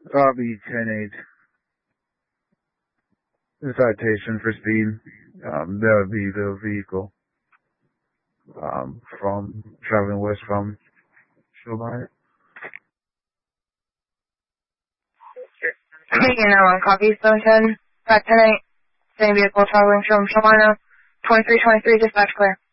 I'll be 10-8. The citation for speed. That would be the vehicle. From traveling west from Shilbire. Taking that one, copy, Stone 10, back tonight, same vehicle traveling from Shalina, 2323, dispatch clear.